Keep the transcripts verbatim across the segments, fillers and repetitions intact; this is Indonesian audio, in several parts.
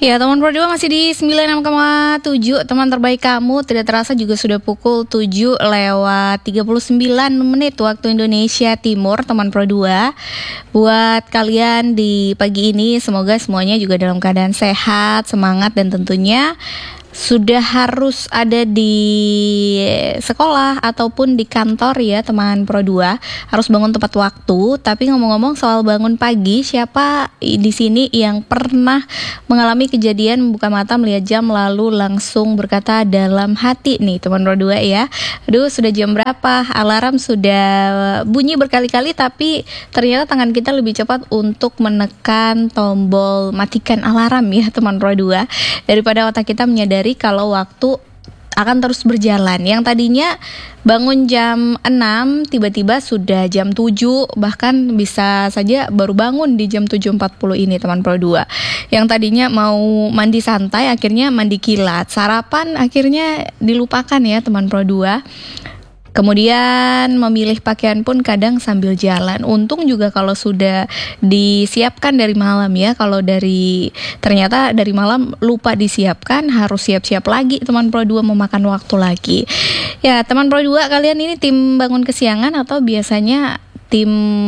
Ya, teman Pro dua masih di sembilan puluh enam koma tujuh, teman terbaik kamu. Tidak terasa juga sudah pukul tujuh lewat tiga puluh sembilan menit waktu Indonesia Timur, teman Pro dua. Buat kalian di pagi ini, semoga semuanya juga dalam keadaan sehat, semangat, dan tentunya sudah harus ada di sekolah ataupun di kantor ya teman Pro dua, harus bangun tepat waktu. Tapi ngomong-ngomong soal bangun pagi, siapa di sini yang pernah mengalami kejadian membuka mata melihat jam lalu langsung berkata dalam hati nih teman Pro dua ya, aduh sudah jam berapa, alarm sudah bunyi berkali-kali tapi ternyata tangan kita lebih cepat untuk menekan tombol matikan alarm ya teman Pro dua, daripada otak kita menyadari kalau waktu akan terus berjalan. Yang tadinya bangun jam enam tiba-tiba sudah jam tujuh, bahkan bisa saja baru bangun di jam tujuh empat puluh ini teman Pro dua. Yang tadinya mau mandi santai akhirnya mandi kilat, sarapan akhirnya dilupakan ya teman Pro dua. Kemudian memilih pakaian pun kadang sambil jalan. Untung juga kalau sudah disiapkan dari malam ya. Kalau dari ternyata dari malam lupa disiapkan, harus siap-siap lagi teman Pro dua, memakan waktu lagi. Ya teman Pro dua, kalian ini tim bangun kesiangan atau biasanya tim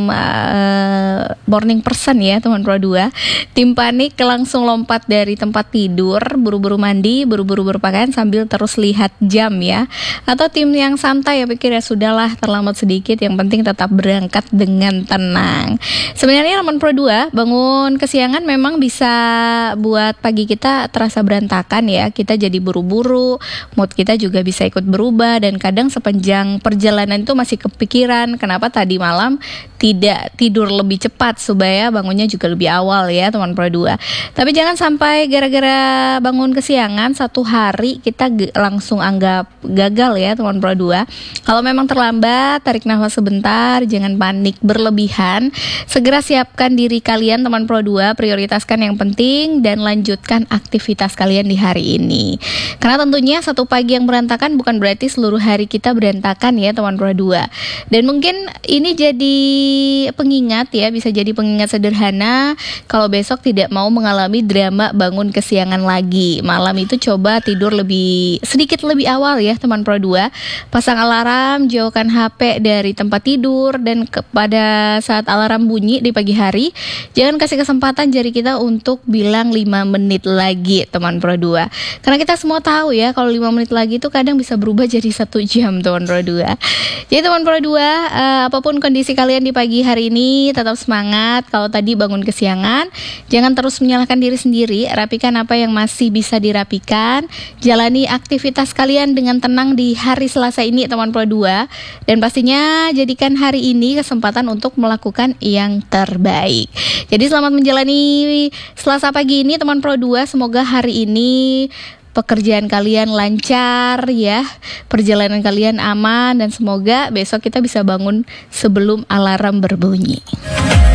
uh, morning person ya teman Pro dua? Tim panik langsung lompat dari tempat tidur, buru-buru mandi, buru-buru berpakaian sambil terus lihat jam ya? Atau tim yang santai ya, pikir ya sudahlah terlambat sedikit, yang penting tetap berangkat dengan tenang. Sebenarnya teman Pro dua, bangun kesiangan memang bisa buat pagi kita terasa berantakan ya. Kita jadi buru-buru, mood kita juga bisa ikut berubah, dan kadang sepanjang perjalanan itu masih kepikiran kenapa tadi malam tidak tidur lebih cepat supaya bangunnya juga lebih awal ya teman Pro dua. Tapi jangan sampai gara-gara bangun kesiangan satu hari kita g- langsung anggap gagal ya teman Pro dua. Kalau memang terlambat, tarik nafas sebentar, jangan panik berlebihan. Segera siapkan diri kalian teman Pro dua, prioritaskan yang penting dan lanjutkan aktivitas kalian di hari ini. Karena tentunya satu pagi yang berantakan bukan berarti seluruh hari kita berantakan ya teman Pro dua. Dan mungkin ini jadi pengingat ya, bisa jadi pengingat sederhana kalau besok tidak mau mengalami drama bangun kesiangan lagi. Malam itu coba tidur lebih sedikit lebih awal ya teman Pro dua. Pasang alarm, jauhkan H P dari tempat tidur, dan kepada saat alarm bunyi di pagi hari, jangan kasih kesempatan jari kita untuk bilang lima menit lagi teman Pro dua. Karena kita semua tahu ya kalau lima menit lagi itu kadang bisa berubah jadi satu jam teman Pro dua. Jadi teman Pro dua, uh, apapun kondisi kalian di pagi hari ini, tetap semangat. Kalau tadi bangun kesiangan, jangan terus menyalahkan diri sendiri. Rapikan apa yang masih bisa dirapikan. Jalani aktivitas kalian dengan tenang di hari Selasa ini teman Pro dua. Dan pastinya jadikan hari ini kesempatan untuk melakukan yang terbaik. Jadi selamat menjalani Selasa pagi ini teman Pro dua. Semoga hari ini pekerjaan kalian lancar ya, perjalanan kalian aman, dan semoga besok kita bisa bangun sebelum alarm berbunyi.